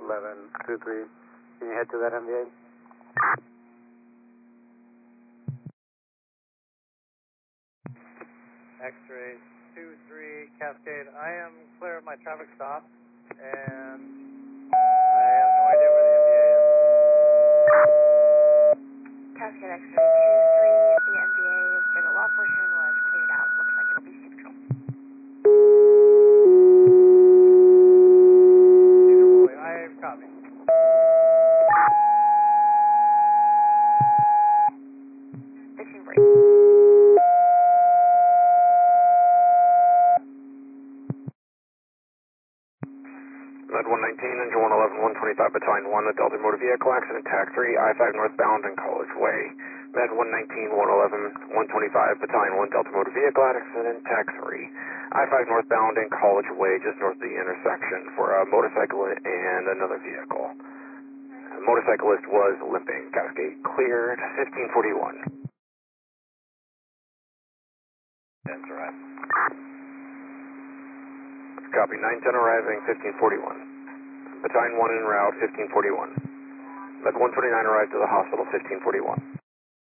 1123. Can you head to that MVA? X-ray 23 Cascade. I am clear of my traffic stop, and I have no idea where the MVA is. Cascade X-ray 23, the MVA for the law portion was cleared out. Looks like it'll be central. I copy. Fishing break. Med 119, engine 111, 125, battalion 1, a Delta motor vehicle accident, TAC 3, I-5 northbound and College Way. Med 119, 111, 125, battalion 1, Delta motor vehicle accident, TAC 3, I-5 northbound and College Way, just north of the intersection for a motorcycle and another vehicle. The motorcyclist was limping. Cascade cleared, 1541. That's right. Copy, 910 arriving, 1541. Battalion 1 en route, 1541. Med 129 arrived to the hospital, 1541.